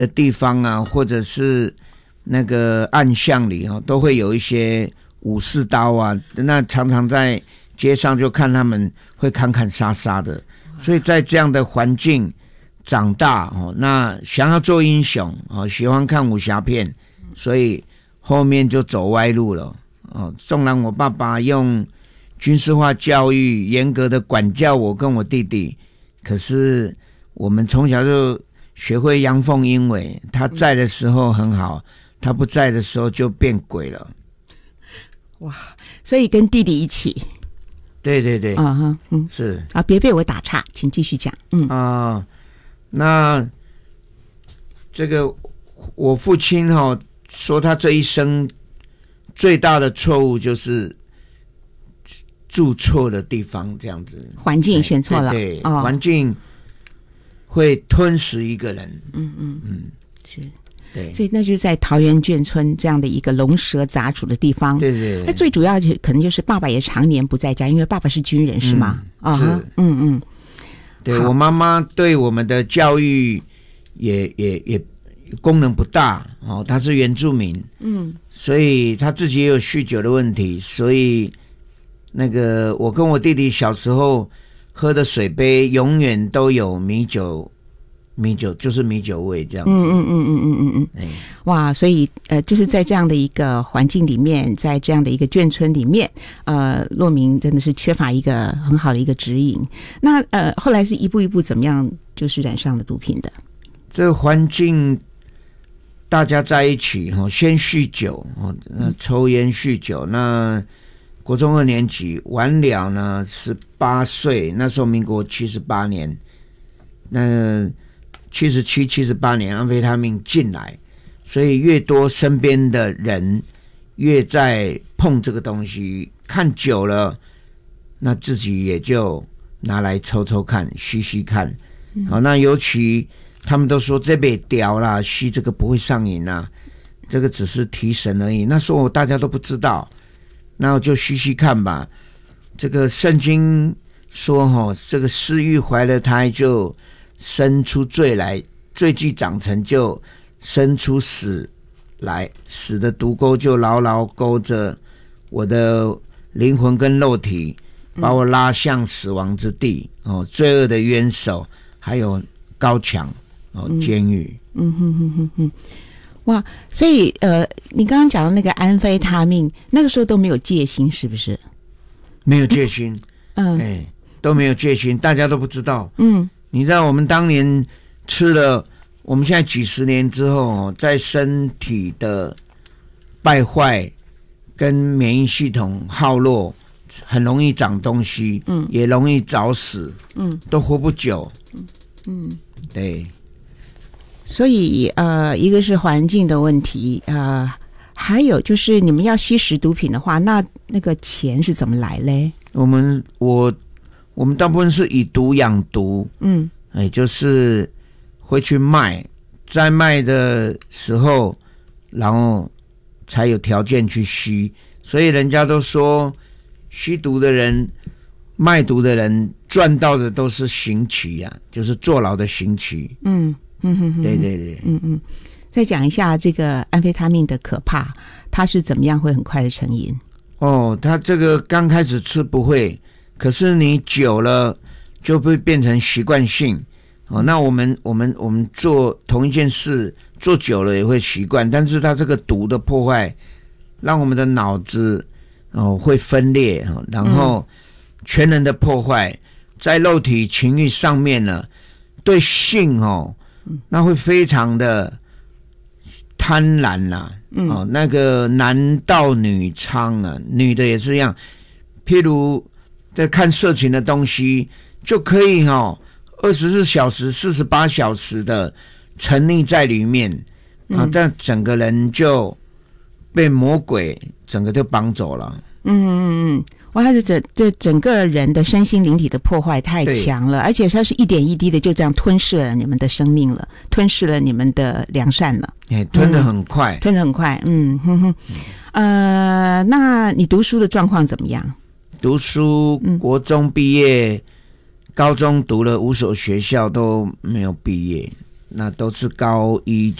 的地方啊，或者是那个暗巷里都会有一些武士刀啊，那常常在街上就看他们会砍砍杀杀的，所以在这样的环境长大那想要做英雄喜欢看武侠片，所以后面就走歪路了纵然我爸爸用军事化教育严格的管教我跟我弟弟，可是我们从小就学会阳奉阴违，他在的时候很好，他不在的时候就变鬼了。 哇，所以跟弟弟一起。 对对对，是啊，别被我打岔，请继续讲。 那这个我父亲说他这一生最大的错误就是住错的地方，这样子环境选错了， 对，环境会吞噬一个人。 是。 对， 所以那就是在桃园眷村这样的一个龙蛇杂处的地方。 对对， 那最主要可能就是爸爸也常年不在家，因为爸爸是军人，是吗？ 是，对，我妈妈对我们的教育也功能不大她是原住民，所以她自己也有酗酒的问题，所以那个我跟我弟弟小时候喝的水杯永远都有米酒就是米酒味这样子。 哇，所以就是在这样的一个环境里面，在这样的一个眷村里面，骆明真的是缺乏一个很好的一个指引。那后来是一步一步怎么样就是染上了毒品的？ 这个环境大家在一起先酗酒抽烟酗酒，那国中2年级完了呢18岁，那时候民国78年，那77、78年安非他命进来，所以越多身边的人越在碰这个东西，看久了，那自己也就拿来抽抽看，吸吸看。那尤其他们都说这被屌啦，吸这个不会上瘾啦，这个只是提神而已。那时候大家都不知道，那我就吸吸看吧。这个圣经说这个私欲怀了胎就生出罪来，罪既长成就生出死来，死的毒钩就牢牢勾着我的灵魂跟肉体，把我拉向死亡之地罪恶的冤手，还有高墙监狱。 哇，所以你刚刚讲的那个安非他命，那个时候都没有戒心，是不是？ 没有戒心，都没有戒心，大家都不知道。你知道我们当年吃了，我们现在几十年之后在身体的败坏跟免疫系统耗弱，很容易长东西，也容易早死，都活不久。对。 所以一个是环境的问题，还有就是你们要吸食毒品的话，那个钱是怎么来嘞？ 我们大部分是以毒养毒，就是会去卖，在卖的时候，然后才有条件去吸，所以人家都说吸毒的人、卖毒的人赚到的都是刑期啊，就是坐牢的刑期。对对对， 再讲一下这个安非他命的可怕，它是怎么样会很快的成瘾？ 它这个刚开始吃不会，可是你久了就会变成习惯性。那我们做同一件事做久了也会习惯，但是它这个毒的破坏，让我们的脑子会分裂，然后全人的破坏，在肉体情欲上面呢，对性那会非常的贪婪啦，那个男盗女娼啊，女的也是一样，譬如在看色情的东西，就可以24小时、48小时的沉溺在里面这样整个人就被魔鬼整个就绑走了。 哇，这整个人的身心灵体的破坏太强了，而且它是一点一滴的就这样吞噬了你们的生命了，吞噬了你们的良善了， 吞得很快， 那你读书的状况怎么样？ 读书，国中毕业，高中读了5所学校都没有毕业。 那都是高1